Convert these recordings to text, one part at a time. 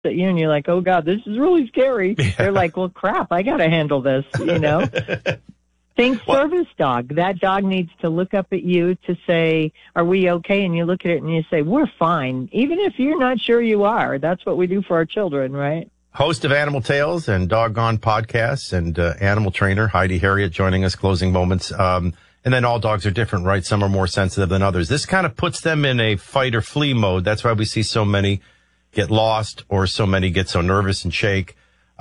at you and you're like, oh God, this is really scary. Yeah. They're like, well, crap, I got to handle this, Think service dog. That dog needs to look up at you to say, are we okay? And you look at it and you say, we're fine. Even if you're not sure you are. That's what we do for our children, right? Host of Animal Tales and Doggone podcasts and animal trainer Heidi Harriet joining us, closing moments. And then all dogs are different, right? Some are more sensitive than others. This kind of puts them in a fight or flee mode. That's why we see so many get lost or so many get so nervous and shake.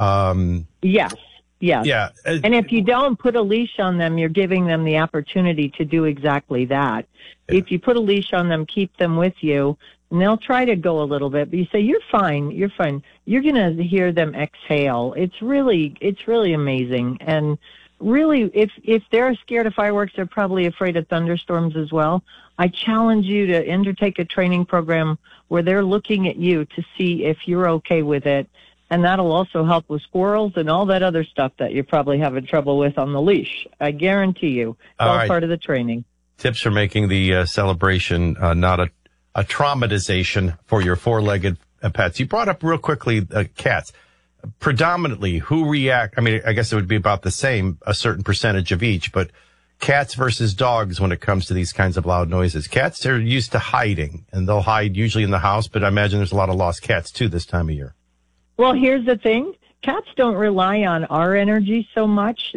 Yes. Yes. Yeah. And if you don't put a leash on them, you're giving them the opportunity to do exactly that. Yeah. If you put a leash on them, keep them with you, and they'll try to go a little bit, but you say, you're fine, you're fine. You're going to hear them exhale. It's really amazing. And really, if they're scared of fireworks, they're probably afraid of thunderstorms as well. I challenge you to undertake a training program where they're looking at you to see if you're okay with it. And that'll also help with squirrels and all that other stuff that you're probably having trouble with on the leash. I guarantee you. It's all right. Part of the training. Tips for making the celebration not a traumatization for your four-legged pets. You brought up real quickly cats. Predominantly, who react? I mean, I guess it would be about the same, a certain percentage of each, but cats versus dogs when it comes to these kinds of loud noises. Cats are used to hiding, and they'll hide usually in the house, but I imagine there's a lot of lost cats, too, this time of year. Well, here's the thing. Cats don't rely on our energy so much.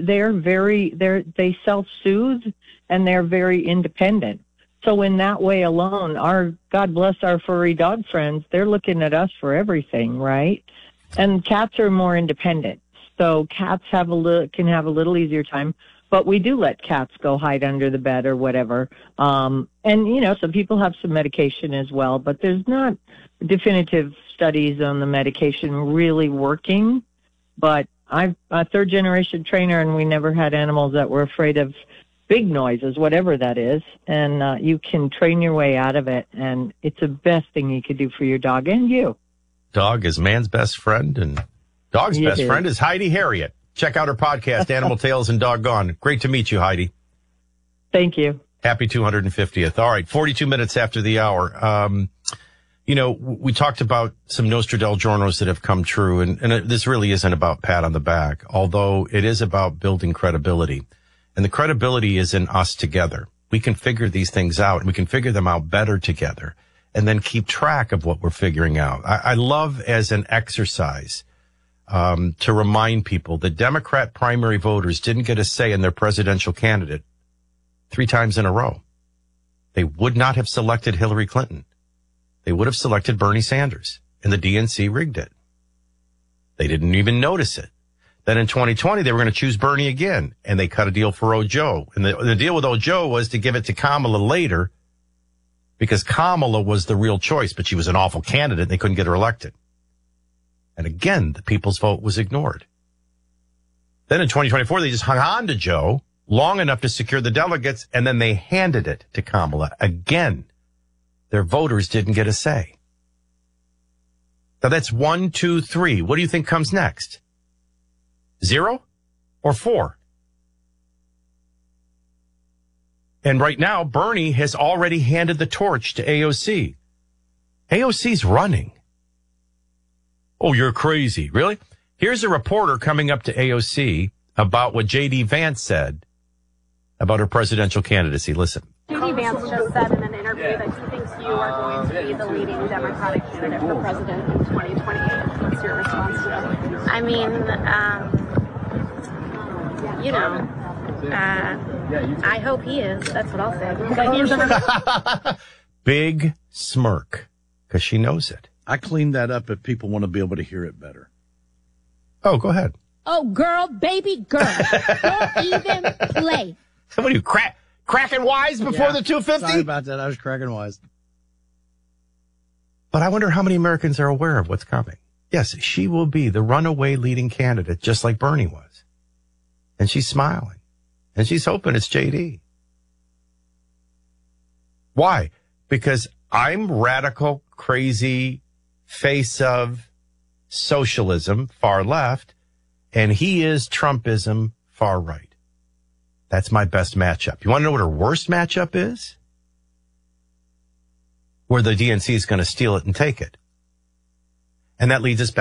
They self-soothe, and they're very independent. So in that way alone, God bless our furry dog friends, they're looking at us for everything, right? And cats are more independent. So cats can have a little easier time, but we do let cats go hide under the bed or whatever. And some people have some medication as well, but there's not definitive studies on the medication really working. But I'm a third-generation trainer, and we never had animals that were afraid of big noises, whatever that is. And you can train your way out of it, and it's the best thing you could do for your dog and you. Dog is man's best friend, and dog's best friend is Heidi Harriet. Check out her podcast, Animal Tales and Doggone. Great to meet you, Heidi. Thank you. Happy 250th. All right, 42 minutes after the hour. We talked about some Nostradamus that have come true, and this really isn't about pat on the back, although it is about building credibility. And the credibility is in us together. We can figure these things out, and we can figure them out better together, and then keep track of what we're figuring out. I love as an exercise to remind people that Democrat primary voters didn't get a say in their presidential candidate 3 times in a row. They would not have selected Hillary Clinton. They would have selected Bernie Sanders, and the DNC rigged it. They didn't even notice it. Then in 2020, they were going to choose Bernie again, and they cut a deal for Ojo. And the deal with Ojo was to give it to Kamala later because Kamala was the real choice, but she was an awful candidate, and they couldn't get her elected. And again, the people's vote was ignored. Then in 2024, they just hung on to Joe long enough to secure the delegates, and then they handed it to Kamala again. Their voters didn't get a say. Now that's 1, 2, 3. What do you think comes next? 0 or 4? And right now, Bernie has already handed the torch to AOC. AOC's running. Oh, you're crazy. Really? Here's a reporter coming up to AOC about what J.D. Vance said about her presidential candidacy. Listen. J.D. Vance just said in an interview that he thinks you are going to be the leading Democratic candidate for president in 2028. What's your response to that? I mean, I hope he is. That's what I'll say. Big smirk, because she knows it. I cleaned that up if people want to be able to hear it better. Oh, go ahead. Oh, girl, baby girl. Don't even play. What are you, cracking wise before the 250? Sorry about that. I was cracking wise. But I wonder how many Americans are aware of what's coming. Yes, she will be the runaway leading candidate, just like Bernie was. And she's smiling. And she's hoping it's JD. Why? Because I'm radical, crazy, face of socialism, far left, and he is Trumpism, far right. That's my best matchup. You want to know what her worst matchup is? Where the DNC is going to steal it and take it. And that leads us back